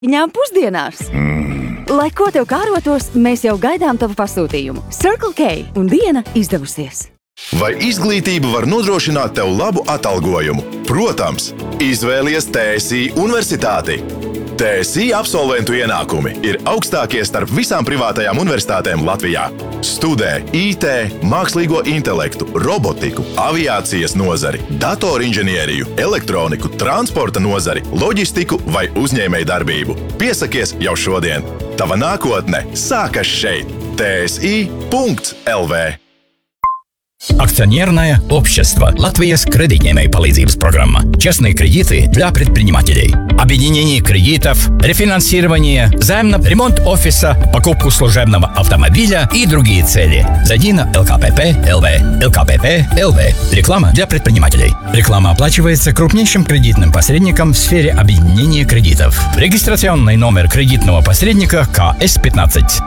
Ņem pusdienās! Lai ko tev kārotos, mēs jau gaidām tavu pasūtījumu. Circle K un diena izdevusies. Vai izglītība var nodrošināt tev labu atalgojumu? Protams, izvēlies TSI universitāti. TSI absolventu ienākumi ir augstākie starp visām privātajām universitātēm Latvijā. Studē IT, mākslīgo intelektu, robotiku, aviācijas nozari, datorinženieriju, elektroniku, transporta nozari, loģistiku vai uzņēmēju darbību. Piesakies jau šodien! Tava nākotne sākas šeit! TSI.LV Акционерное общество Латвийс кредитной palīdzības программа. Частные кредиты для предпринимателей. Объединение кредитов, рефинансирование, займ на ремонт офиса, покупку служебного автомобиля и другие цели. Зайди на ЛКПП.ЛВ. ЛКПП.ЛВ. Реклама для предпринимателей. Реклама оплачивается крупнейшим кредитным посредником в сфере объединения кредитов. Регистрационный номер кредитного посредника КС-15.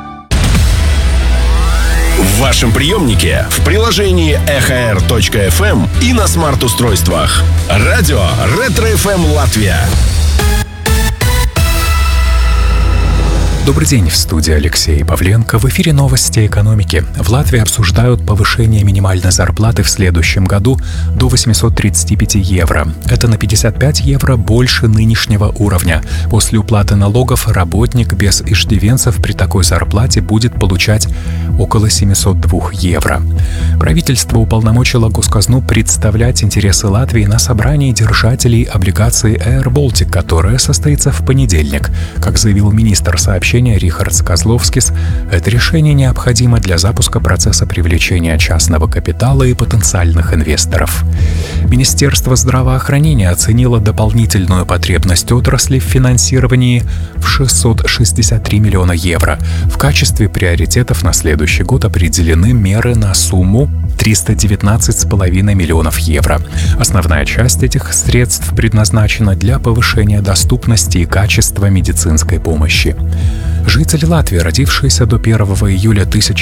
В вашем приемнике, в приложении EHR.FM и на смарт-устройствах. Радио Ретро-ФМ Латвия. Добрый день, в студии Алексей Павленко. В эфире новости экономики. В Латвии обсуждают повышение минимальной зарплаты в следующем году до 835 евро. Это на 55 евро больше нынешнего уровня. После уплаты налогов работник без иждивенцев при такой зарплате будет получать около 702 евро. Правительство уполномочило Госказну представлять интересы Латвии на собрании держателей облигаций Air Baltic, которое состоится в понедельник. Как заявил министр сообщения Рихардс Козловскис, это решение необходимо для запуска процесса привлечения частного капитала и потенциальных инвесторов. Министерство здравоохранения оценило дополнительную потребность отрасли в финансировании в 663 миллиона евро. В качестве приоритетов на следующий год определены меры на сумму 319,5 миллионов евро. Основная часть этих средств предназначена для повышения доступности и качества медицинской помощи. Жители Латвии, родившиеся до 1 июля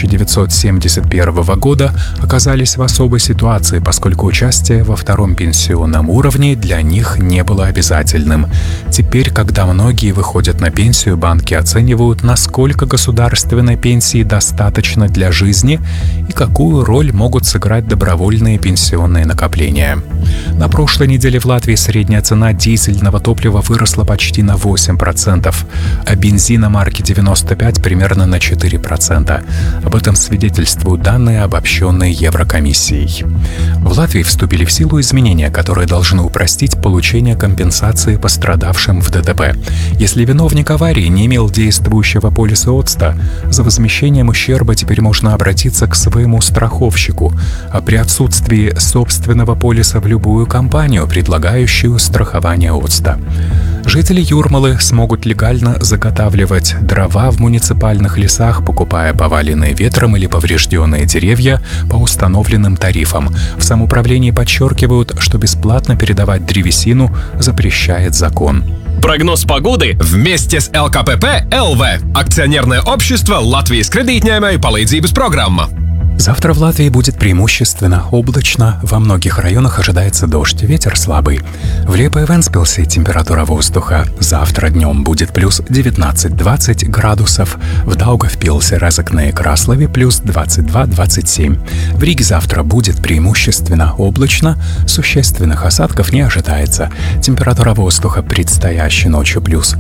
1971 года, оказались в особой ситуации, поскольку участие во втором пенсионном уровне для них не было обязательным. Теперь, когда многие выходят на пенсию, банки оценивают, насколько государственной пенсии достаточно для жизни и какую роль могут сыграть добровольные пенсионные накопления. На прошлой неделе в Латвии средняя цена дизельного топлива выросла почти на 8%, а бензина марки 95 примерно на 4%. Об этом свидетельствуют данные, обобщенные Еврокомиссией. В Латвии вступили в силу изменения, которые должны упростить получение компенсации пострадавшим в ДТП. Если виновник аварии не имел действующего полиса ОЦТа, за возмещением ущерба теперь можно обратиться к своему страховщику, а при отсутствии собственного полиса в любую компанию, предлагающую страхование ОЦТа. Жители Юрмалы смогут легально заготавливать дрова в муниципальных лесах, покупая поваленные ветром или поврежденные деревья по установленным тарифам. В самоуправлении подчеркивают, что бесплатно передавать древесину запрещает закон. Прогноз погоды вместе с ЛКПП.ЛВ. Акционерное общество Латвijas кредитной palīdzības программа. Завтра в Латвии будет преимущественно облачно, во многих районах ожидается дождь, ветер слабый. В Лиепае и Вентспилсе температура воздуха завтра днем будет плюс 19-20 градусов, в Даугавпилсе, Резекне и Краслове плюс 22-27. В Риге завтра будет преимущественно облачно, существенных осадков не ожидается. Температура воздуха предстоящей ночью плюс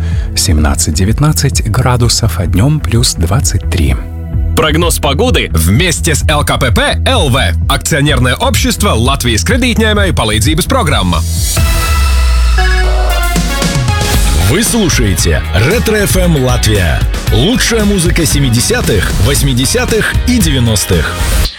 17-19 градусов, а днем плюс 23. Прогноз погоды вместе с ЛКПП.ЛВ. Акционерное общество Латвijas кредитной palīdzības программа. Вы слушаете Ретро-ФМ Латвия. Лучшая музыка 70-х, 80-х и 90-х.